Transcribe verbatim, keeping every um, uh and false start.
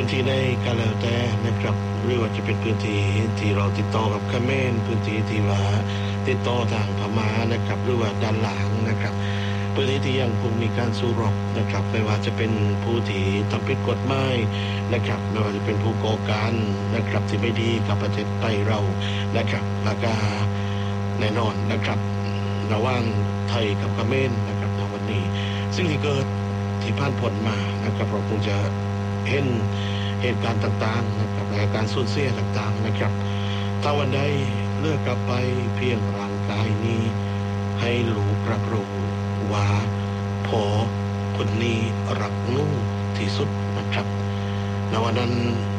นที่ใดก็แล้วแต่นะครับหรือว่าจะเป็นพื้นที่ที่เราติดต่อกับเขมรพื้นที่ที่ว่าติดต่อทางพม่านะครับหรือว่าด้านหลังนะครับพื้นที่ที่ยังคงมีการสู้รบนะครับไม่ว่าจะเป็นผู้ที่ทำผิดกฎหมายนะครับไม่ว่าจะเป็นผู้ก่อการนะครับที่ไม่ดีกับประเทศไทยเรานะครับแล้วก็แน่นอนนะครับระหว่างไทยกับเขมรนะครับในวันนี้ซึ่งที่เกิดที่ผ่านพ้นมานะครับเราคงจะเห็นเหตุการณ์ต่างๆนะครับและการสูญเสียต่างๆนะครับถ้าวันใดเลือกกลับไปเพียงร่างกายนี้ให้รู้รับรู้ว่าพอคนนี้รักนุ่งที่สุดนะครับในวันนั้น